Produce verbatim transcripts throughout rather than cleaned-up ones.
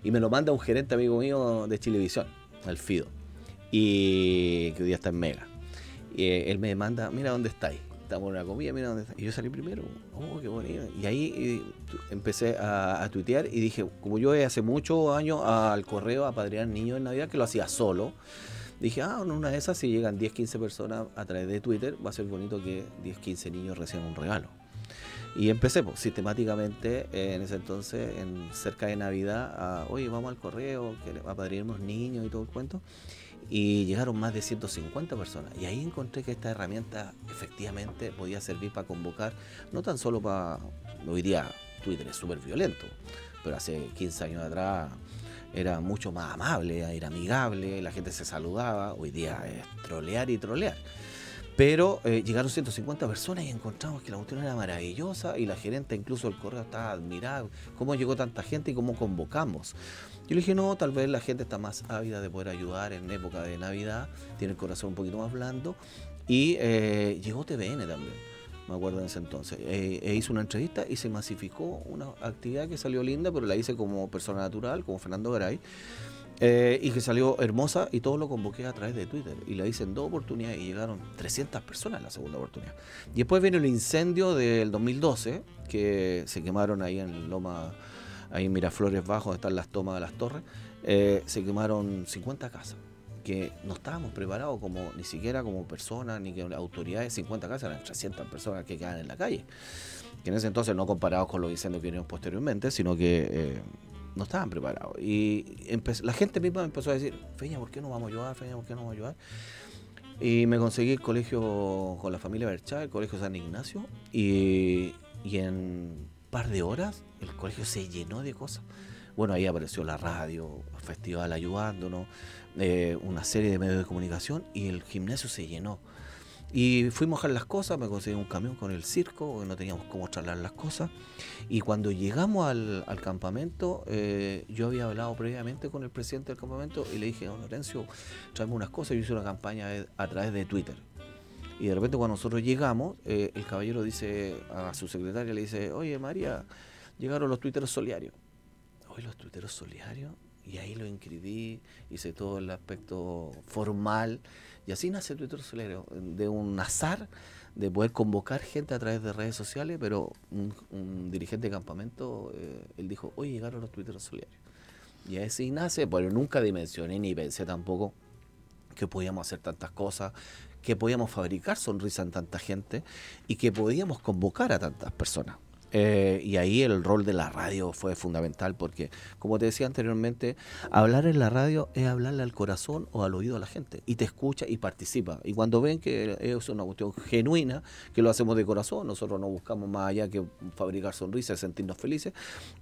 Y me lo manda un gerente amigo mío de Chilevisión, el Fido, y que hoy día está en Mega. Y eh, él me manda, mira dónde estáis. Estamos en una comida, mira dónde está. Y yo salí primero, oh, qué bonito. Y ahí y, empecé a, a tuitear y dije, como yo hace muchos años al correo a padrear niños en Navidad, que lo hacía solo, dije, ah, en una de esas, si llegan diez, quince personas a través de Twitter, va a ser bonito que diez, quince niños reciban un regalo. Y empecé pues, sistemáticamente eh, en ese entonces, en cerca de Navidad, a, oye, vamos al correo, que apadrinemos niños y todo el cuento. Y llegaron más de ciento cincuenta personas. Y ahí encontré que esta herramienta efectivamente podía servir para convocar, no tan solo para... Hoy día Twitter es súper violento, pero hace quince años atrás era mucho más amable, era amigable, la gente se saludaba. Hoy día es trolear y trolear. Pero eh, llegaron ciento cincuenta personas y encontramos que la cuestión era maravillosa y la gerente incluso del correo estaba admirada. ¿Cómo llegó tanta gente y cómo convocamos? Yo le dije, no, tal vez la gente está más ávida de poder ayudar en época de Navidad, tiene el corazón un poquito más blando. Y eh, llegó T V N también, me acuerdo en ese entonces. Eh, e hizo una entrevista y se masificó una actividad que salió linda, pero la hice como persona natural, como Fernando Garay. Eh, y que salió hermosa y todo lo convoqué a través de Twitter y la hice en dos oportunidades y llegaron trescientas personas en la segunda oportunidad. Y después vino el incendio del dos mil doce que se quemaron ahí en Loma, ahí en Miraflores Bajo, donde están las tomas de las torres. Eh, se quemaron cincuenta casas que no estábamos preparados como ni siquiera como personas ni que autoridades. Cincuenta casas, eran trescientas personas que quedaban en la calle, que en ese entonces no comparados con los incendios que vinieron posteriormente, sino que eh, no estaban preparados. Y empezó, la gente misma me empezó a decir, Feña, ¿por qué no vamos a ayudar? Feña, ¿por qué no vamos a ayudar? Y me conseguí el colegio con la familia Berchá, el colegio San Ignacio, y, y en un par de horas el colegio se llenó de cosas. Bueno, ahí apareció la radio, el festival ayudándonos, eh, una serie de medios de comunicación, y el gimnasio se llenó. Y fuimos a dejar las cosas, me conseguí un camión con el circo, porque no teníamos cómo trasladar las cosas. Y cuando llegamos al, al campamento, eh, yo había hablado previamente con el presidente del campamento y le dije, don Lorenzo, tráeme unas cosas. Yo hice una campaña a través de Twitter. Y de repente cuando nosotros llegamos, eh, el caballero dice a su secretaria, le dice, oye María, llegaron los tuiteros solidarios. Oye, los tuiteros solidarios. Y ahí lo inscribí, hice todo el aspecto formal. Y así nace Twitter Solidario, de un azar de poder convocar gente a través de redes sociales, pero un, un dirigente de campamento, eh, él dijo, oye, llegaron los Twitter Solidarios. Y así nace, pero nunca dimensioné ni pensé tampoco que podíamos hacer tantas cosas, que podíamos fabricar sonrisas en tanta gente y que podíamos convocar a tantas personas. Eh, y ahí el rol de la radio fue fundamental porque, como te decía anteriormente, hablar en la radio es hablarle al corazón o al oído a la gente y te escucha y participa. Y cuando ven que es una cuestión genuina, que lo hacemos de corazón, nosotros no buscamos más allá que fabricar sonrisas, sentirnos felices,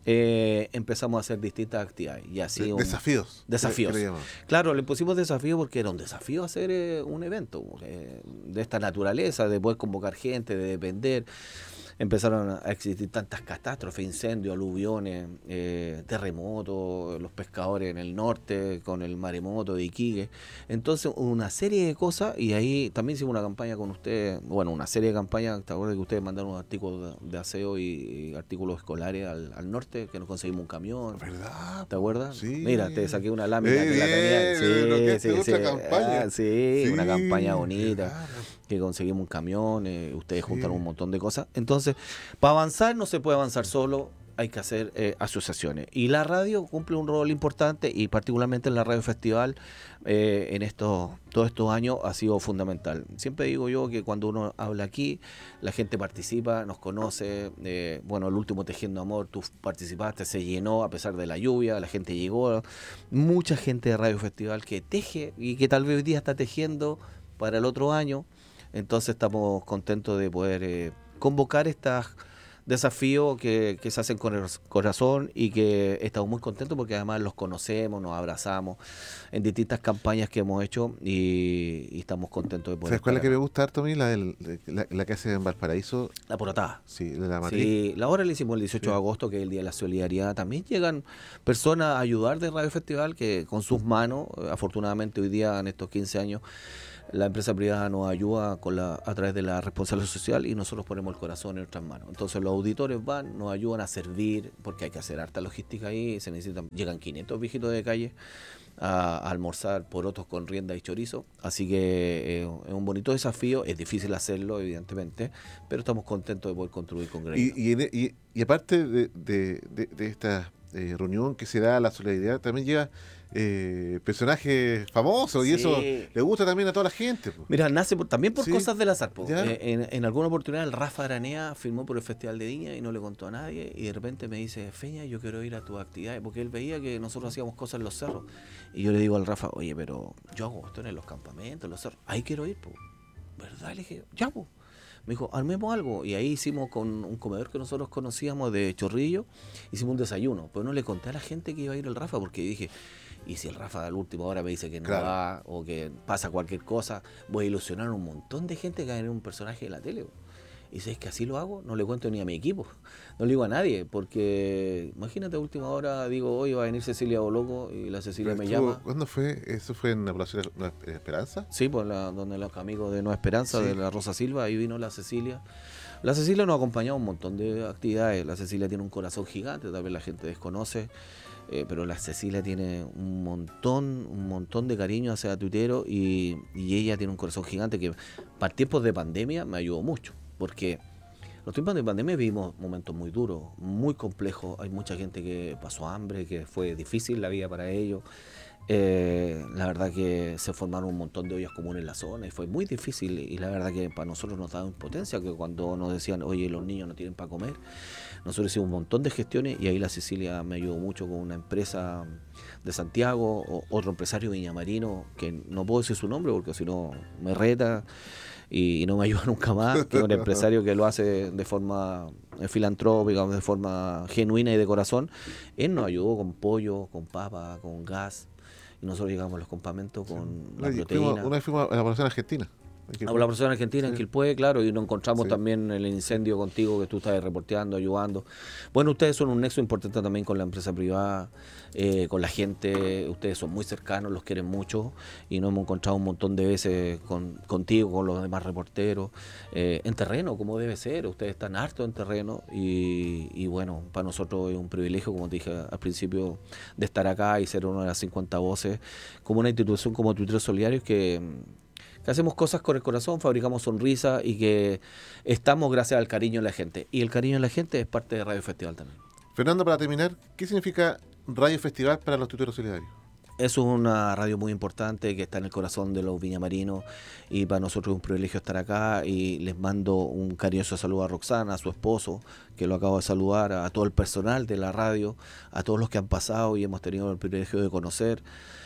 eh, empezamos a hacer distintas actividades. Y así de, un, desafíos. Desafíos. Claro, le pusimos desafío porque era un desafío hacer eh, un evento eh, de esta naturaleza, de poder convocar gente, de depender. Empezaron a existir tantas catástrofes, incendios, aluviones, eh, terremotos, los pescadores en el norte con el maremoto de Iquique. Entonces, una serie de cosas, y ahí también hicimos una campaña con ustedes, bueno, una serie de campañas, ¿te acuerdas que ustedes mandaron unos artículos de, de aseo y, y artículos escolares al, al norte, que nos conseguimos un camión? ¿Verdad? ¿Te acuerdas? Sí. Mira, te saqué una lámina eh, que la tenía. Sí, sí, sí, sí. Otra campaña. Ah, sí, sí, una campaña bonita. Claro. Que conseguimos un camión, eh, ustedes Sí. juntaron un montón de cosas. Entonces, para avanzar no se puede avanzar solo, hay que hacer eh, asociaciones. Y la radio cumple un rol importante y particularmente en la Radio Festival eh, en estos todos estos años ha sido fundamental. Siempre digo yo que cuando uno habla aquí, la gente participa, nos conoce. Eh, bueno, el último Tejiendo Amor, tú participaste, se llenó a pesar de la lluvia, la gente llegó. Mucha gente de Radio Festival que teje y que tal vez hoy día está tejiendo para el otro año. Entonces estamos contentos de poder eh, convocar estos desafíos que, que se hacen con el corazón y que estamos muy contentos porque además los conocemos, nos abrazamos en distintas campañas que hemos hecho y, y estamos contentos de poder. ¿Sabes cuál es la que me gusta harto a mí? La, del, la, la que hace en Valparaíso. La porotada. Sí, la matriz. Sí, la hora la hicimos el dieciocho sí. de agosto, que es el Día de la Solidaridad. También llegan personas a ayudar de Radio Festival que con sus manos, afortunadamente hoy día en estos quince años, La empresa privada nos ayuda con la, a través de la responsabilidad social y nosotros ponemos el corazón en nuestras manos. Entonces los auditores van, nos ayudan a servir, porque hay que hacer harta logística ahí, se necesitan, llegan quinientos viejitos de calle a, a almorzar porotos con rienda y chorizo, así que eh, es un bonito desafío, es difícil hacerlo evidentemente, pero estamos contentos de poder construir con Grey. Y, y, y, y aparte de, de, de, de esta eh, reunión que se da, la solidaridad, también lleva eh, personajes famosos, sí. Y eso le gusta también a toda la gente. Po. Mira, nace por, también por sí. cosas del azar. Po. Ya. Eh, en, en alguna oportunidad el Rafa Aranea firmó por el Festival de Viña y no le contó a nadie, y de repente me dice, Feña, yo quiero ir a tus actividades, porque él veía que nosotros hacíamos cosas en los cerros, y yo le digo al Rafa, oye, pero yo hago esto en los campamentos, en los cerros, ahí quiero ir, po. ¿Verdad? Le dije, ya, pues. Me dijo, armemos algo. Y ahí hicimos con un comedor que nosotros conocíamos de Chorrillo, hicimos un desayuno. Pero no le conté a la gente que iba a ir el Rafa, porque dije, y si el Rafa a la última hora me dice que no claro. va, o que pasa cualquier cosa, voy a ilusionar a un montón de gente que va a tener un personaje de la tele. Y si es que así lo hago, no le cuento ni a mi equipo, no le digo a nadie, porque imagínate a última hora, digo, hoy va a venir Cecilia Boloco y la Cecilia me estuvo, llama. ¿Cuándo fue? ¿Eso fue en la Plaza Nueva Esperanza? Sí, pues la, donde los amigos de Nueva Esperanza, sí. de la Rosa Silva, ahí vino la Cecilia. La Cecilia nos ha acompañado un montón de actividades, la Cecilia tiene un corazón gigante, tal vez la gente desconoce, eh, pero la Cecilia tiene un montón, un montón de cariño hacia Tuitero y, y ella tiene un corazón gigante que para tiempos de pandemia me ayudó mucho. Porque los tiempos de pandemia vivimos momentos muy duros, muy complejos. Hay mucha gente que pasó hambre, que fue difícil la vida para ellos. Eh, la verdad que se formaron un montón de ollas comunes en la zona y fue muy difícil. Y la verdad que para nosotros nos daba impotencia, que cuando nos decían, oye, los niños no tienen para comer, nosotros hicimos un montón de gestiones y ahí la Cecilia me ayudó mucho con una empresa de Santiago, o otro empresario viñamarino, que no puedo decir su nombre porque si no me reta. Y, y no me ayuda nunca más, que es un empresario que lo hace de forma filantrópica, de forma genuina y de corazón. Él nos ayudó con pollo, con papa, con gas, y nosotros llegamos a los campamentos con sí. la Una, proteína. Fuimos, una vez fuimos a la población argentina. A la persona argentina sí. en Quilpué, claro, y nos encontramos sí. también el incendio contigo que tú estás reporteando, ayudando. Bueno, ustedes son un nexo importante también con la empresa privada, eh, con la gente, ustedes son muy cercanos, los quieren mucho y nos hemos encontrado un montón de veces con, contigo, con los demás reporteros, eh, en terreno, como debe ser, ustedes están hartos en terreno y, y bueno, para nosotros es un privilegio, como te dije al principio, de estar acá y ser una de las cincuenta voces, como una institución como Tuiteros Solidarios que... que hacemos cosas con el corazón, fabricamos sonrisas y que estamos gracias al cariño de la gente. Y el cariño de la gente es parte de Radio Festival también. Fernando, para terminar, ¿qué significa Radio Festival para los Tuiteros Solidarios? Es una radio muy importante que está en el corazón de los viñamarinos y para nosotros es un privilegio estar acá y les mando un cariñoso saludo a Roxana, a su esposo, que lo acabo de saludar, a todo el personal de la radio, a todos los que han pasado y hemos tenido el privilegio de conocer.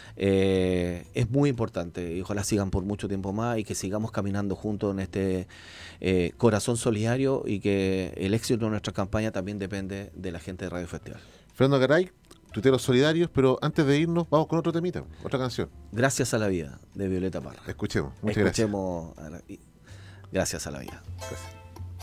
Eh, es muy importante y ojalá sigan por mucho tiempo más y que sigamos caminando juntos en este eh, corazón solidario y que el éxito de nuestra campaña también depende de la gente de Radio Festival. Fernando Garay, Tuiteros Solidarios, pero antes de irnos vamos con otro temita, otra canción. Gracias a la vida, de Violeta Parra. Escuchemos, muchas Escuchemos gracias. A la, gracias a la vida. Gracias.